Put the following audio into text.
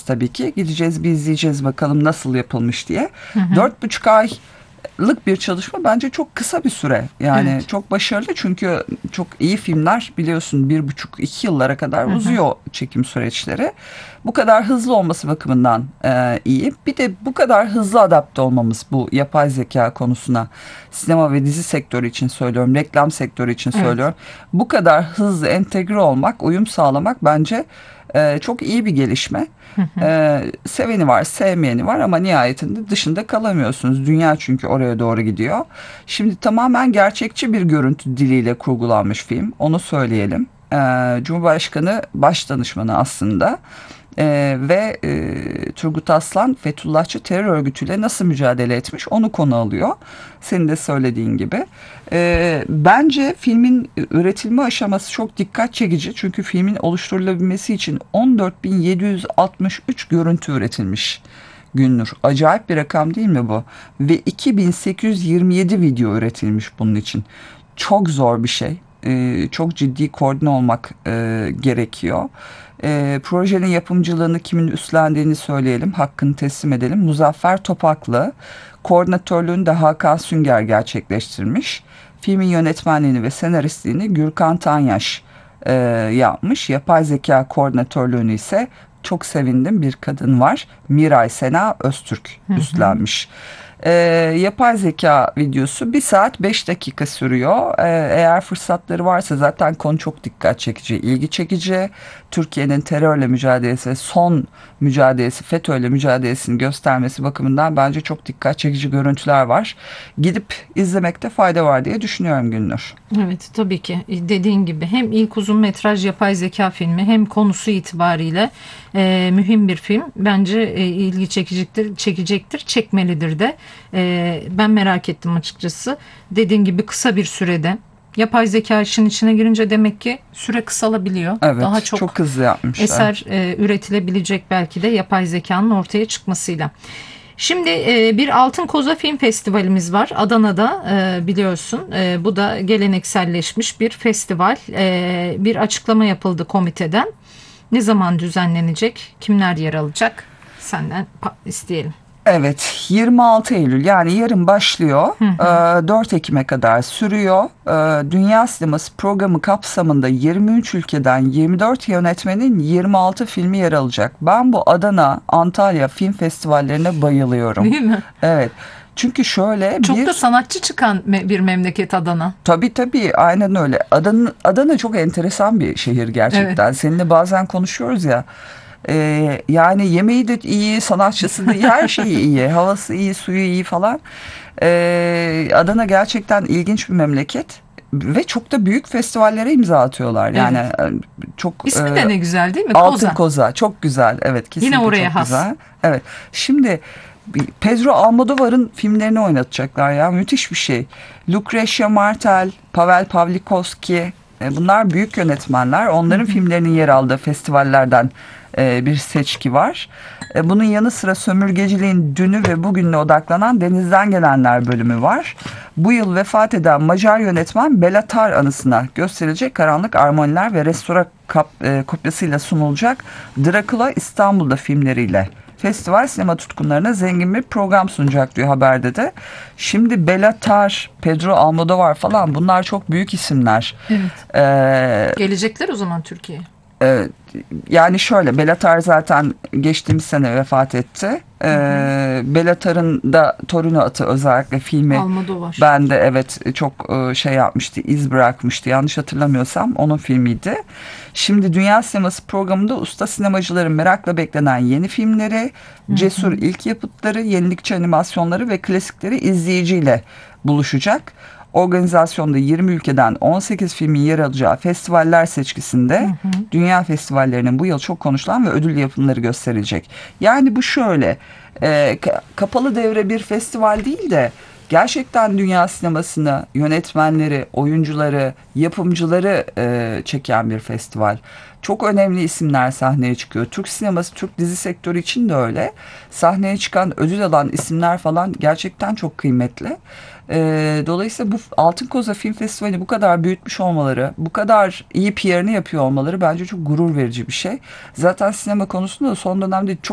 tabii ki. Gideceğiz, bir izleyeceğiz bakalım nasıl yapılmış diye. Hı hı. 4,5 aylık bir çalışma bence çok kısa bir süre. Yani Evet. çok başarılı çünkü çok iyi filmler biliyorsun 1,5-2 yıllara kadar Hı hı. uzuyor çekim süreçleri. Bu kadar hızlı olması bakımından iyi. Bir de bu kadar hızlı adapte olmamız bu yapay zeka konusuna, sinema ve dizi sektörü için söylüyorum, reklam sektörü için Evet. söylüyorum. Bu kadar hızlı entegre olmak, uyum sağlamak bence çok iyi bir gelişme. Hı hı. Seveni var, sevmeyeni var ama nihayetinde dışında kalamıyorsunuz. Dünya çünkü oraya doğru gidiyor. Şimdi tamamen gerçekçi bir görüntü diliyle kurgulanmış film. Onu söyleyelim. Cumhurbaşkanı Başdanışmanı aslında. Turgut Aslan Fethullahçı terör örgütüyle nasıl mücadele etmiş onu konu alıyor. Senin de söylediğin gibi. Bence filmin üretilme aşaması çok dikkat çekici. Çünkü filmin oluşturulabilmesi için 14.763 görüntü üretilmiş. Günnur. Acayip bir rakam değil mi bu? Ve 2.827 video üretilmiş bunun için. Çok zor bir şey. Çok ciddi koordine olmak gerekiyor. Projenin yapımcılığını kimin üstlendiğini söyleyelim. Hakkını teslim edelim. Muzaffer Topaklı. Koordinatörlüğünü de Hakan Sünger gerçekleştirmiş. Filmin yönetmenliğini ve senaristliğini Gürkan Tanyaş yapmış. Yapay zeka koordinatörlüğünü ise çok sevindim bir kadın var. Miray Sena Öztürk üstlenmiş. Yapay zeka videosu 1 saat 5 dakika sürüyor. Eğer fırsatları varsa zaten konu çok dikkat çekici, ilgi çekici. Türkiye'nin terörle mücadelesi, son mücadelesi, FETÖ'yle mücadelesini göstermesi bakımından bence çok dikkat çekici görüntüler var. Gidip izlemekte fayda var diye düşünüyorum Günnur. Evet, tabii ki dediğin gibi hem ilk uzun metraj yapay zeka filmi hem konusu itibariyle mühim bir film. Bence ilgi çekecektir, çekmelidir de. Ben merak ettim açıkçası. Dediğin gibi kısa bir sürede. Yapay zeka işin içine girince demek ki süre kısalabiliyor. Evet, Daha çok hızlı yapmışlar. eser üretilebilecek belki de yapay zekanın ortaya çıkmasıyla. Şimdi bir Altın Koza Film Festivalimiz var Adana'da, biliyorsun. Bu da gelenekselleşmiş bir festival. Bir açıklama yapıldı komiteden. Ne zaman düzenlenecek? Kimler yer alacak? Senden isteyelim. Evet, 26 Eylül yani yarın başlıyor. 4 Ekim'e kadar sürüyor. Dünya Sineması programı kapsamında 23 ülkeden 24 yönetmenin 26 filmi yer alacak. Ben bu Adana, Antalya film festivallerine bayılıyorum. Değil mi? Evet. Çünkü şöyle çok da sanatçı çıkan bir memleket Adana. Tabii aynen öyle. Adana çok enteresan bir şehir gerçekten. Evet. Seninle bazen konuşuyoruz ya. Yani yemeği de iyi, sanatçısı da iyi, her şeyi iyi. Havası iyi, suyu iyi falan. Adana gerçekten ilginç bir memleket. Ve çok da büyük festivallere imza atıyorlar. Yani evet. Çok İsmi de ne güzel değil mi? Altın Koza. Çok güzel. Evet, kesinlikle. Yine oraya çok has. Güzel. Evet. Şimdi Pedro Almodovar'ın filmlerini oynatacaklar ya. Müthiş bir şey. Lucrecia Martel, Pavel Pawlikowski, bunlar büyük yönetmenler. Onların filmlerinin yer aldığı festivallerden bir seçki var. Bunun yanı sıra sömürgeciliğin dünü ve bugününe odaklanan Denizden Gelenler bölümü var. Bu yıl vefat eden Macar yönetmen Bela Tar anısına gösterilecek Karanlık Armoniler ve restore kopyasıyla sunulacak Dracula İstanbul'da filmleriyle festival sinema tutkunlarına zengin bir program sunacak diyor haberde de. Şimdi Bela Tar, Pedro Almodovar falan bunlar çok büyük isimler. Evet. Gelecekler o zaman Türkiye'ye. Yani şöyle, Bela Tar zaten geçtiğimiz sene vefat etti. Bela Tar'ın da Torino Atı özellikle filmi Almodovar. Ben de evet çok şey yapmıştı, iz bırakmıştı. Yanlış hatırlamıyorsam onun filmiydi. Şimdi Dünya Sineması programında usta sinemacıların merakla beklenen yeni filmleri, cesur ilk yapıtları, yenilikçi animasyonları ve klasikleri izleyiciyle buluşacak. Organizasyonda 20 ülkeden 18 filmin yer alacağı festivaller seçkisinde dünya festivallerinin bu yıl çok konuşulan ve ödül yapımları gösterilecek. Yani bu şöyle kapalı devre bir festival değil de gerçekten dünya sinemasını, yönetmenleri, oyuncuları, yapımcıları çeken bir festival. Çok önemli isimler sahneye çıkıyor. Türk sineması, Türk dizi sektörü için de öyle. Sahneye çıkan, ödül alan isimler falan gerçekten çok kıymetli. Dolayısıyla bu Altın Koza Film Festivali bu kadar büyütmüş olmaları, bu kadar iyi PR'ını yapıyor olmaları bence çok gurur verici bir şey. Zaten sinema konusunda da son dönemde çok